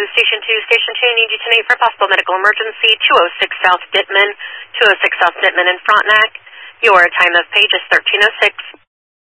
Station 2. Station 2, I need you tonight for possible medical emergency. 206 South Dittman. 206 South Dittman in Frontenac. Your time of page is 1306.